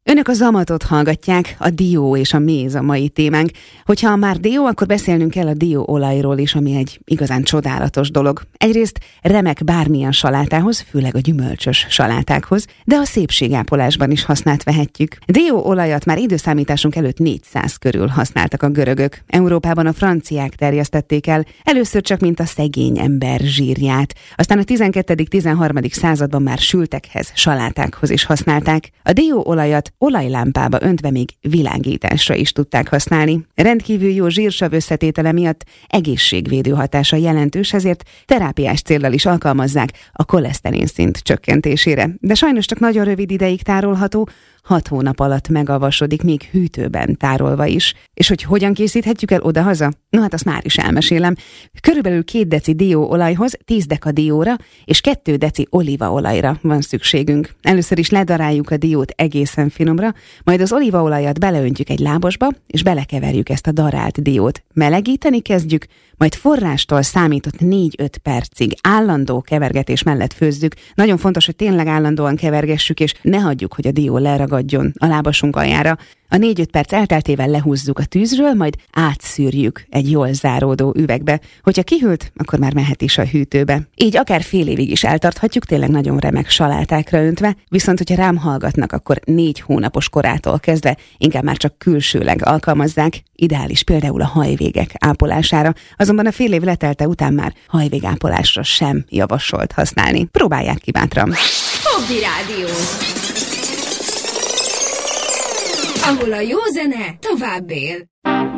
Önök a Zamatot hallgatják, a dió és a méz a mai témánk. Hogyha már dió, akkor beszélnünk kell a dióolajról is, ami egy igazán csodálatos dolog. Egyrészt remek bármilyen salátához, főleg a gyümölcsös salátákhoz, de a szépségápolásban is használt vehetjük. Dióolajat már időszámításunk előtt 400 körül használtak a görögök. Európában a franciák terjesztették el, először csak mint a szegény ember zsírját. Aztán a 12.-13. században már sültekhez, salátákhoz is használták. A dióolajat olajlámpába öntve még világításra is tudták használni. Rendkívül jó zsírsav összetétele miatt egészségvédő hatása jelentős, ezért terápiás céllal is alkalmazzák a koleszterin szint csökkentésére. De sajnos csak nagyon rövid ideig tárolható, 6 hónap alatt megavasodik, még hűtőben tárolva is. És hogy hogyan készíthetjük el odahaza? No hát azt már is elmesélem. Körülbelül 2 deci dióolajhoz 10 deka dióra és 2 deci olívaolajra van szükségünk. Először is ledaráljuk a diót egészen finomra, majd az olívaolajat beleöntjük egy lábosba, és belekeverjük ezt a darált diót. Melegíteni kezdjük, majd forrástól számított 4-5 percig állandó kevergetés mellett főzzük. Nagyon fontos, hogy tényleg állandóan kevergessük, és ne hagyjuk, hogy a dió leragadjon a lábasunk aljára. A 4-5 perc elteltével lehúzzuk a tűzről, majd átszűrjük egy jól záródó üvegbe. Hogyha kihűlt, akkor már mehet is a hűtőbe. Így akár fél évig is eltarthatjuk, tényleg nagyon remek salátákra öntve, viszont hogyha rám hallgatnak, akkor 4 hónapos korától kezdve inkább már csak külsőleg alkalmazzák, ideális például a hajvégek ápolására, azonban a fél év letelte után már hajvégápolásra sem javasolt használni. Próbálják ki bátran! Hobby Rádió, ahol a jó zene tovább él.